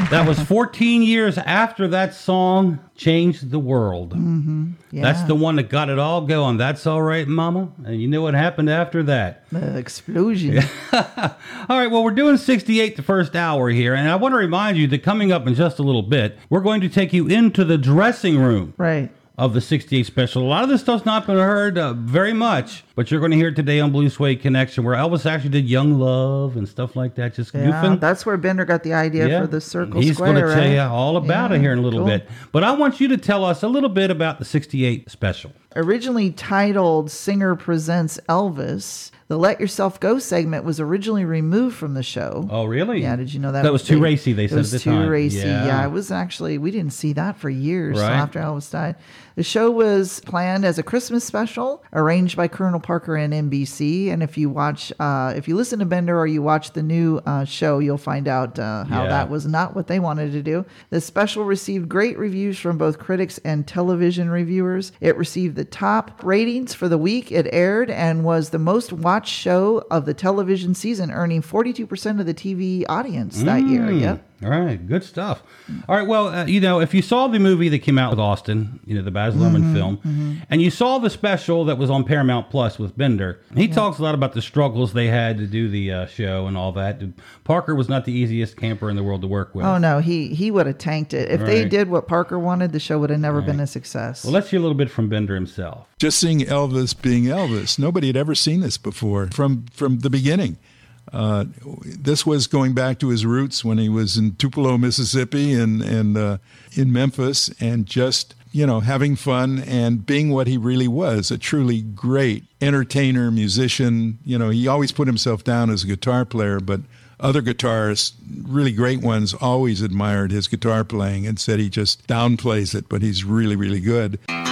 That was 14 years after that song changed the world. Mm-hmm. Yeah. That's the one that got it all going. That's all right, Mama. And you know what happened after that? The explosion. All right, well, we're doing 68 the first hour here, and I want to remind you that coming up in just a little bit, we're going to take you into the dressing room. Right. Of the 68 special. A lot of this stuff's not been heard very much, but you're going to hear it today on Blue Suede Connection, where Elvis actually did Young Love and stuff like that, just goofing. That's where Bender got the idea for the Circle He's Square. He's going to tell right? you all about it here in a little bit. But I want you to tell us a little bit about the 68 special. Originally titled Singer Presents Elvis, the Let Yourself Go segment was originally removed from the show. Oh, really? Yeah, did you know that? That was too racy, they said at the time. It was too racy, yeah. It was actually, we didn't see that for years right. after Elvis died. The show was planned as a Christmas special, arranged by Colonel Parker and NBC. And if you watch, if you listen to Bender or you watch the new show, you'll find out how that was not what they wanted to do. The special received great reviews from both critics and television reviewers. It received the top ratings for the week it aired and was the most watched show of the television season, earning 42% of the TV audience that year. Yep. All right, good stuff. All right, well, if you saw the movie that came out with Austin, the Baz Luhrmann film, and you saw the special that was on Paramount Plus with Bender, he talks a lot about the struggles they had to do the show and all that. Parker was not the easiest camper in the world to work with. Oh, no, he would have tanked it. If they did what Parker wanted, the show would have never been a success. Well, let's hear a little bit from Bender himself. Just seeing Elvis being Elvis. Nobody had ever seen this before from the beginning. This was going back to his roots when he was in Tupelo, Mississippi, and in Memphis, and just having fun and being what he really was, a truly great entertainer, musician. He always put himself down as a guitar player, but other guitarists, really great ones, always admired his guitar playing and said he just downplays it, but he's really, really good.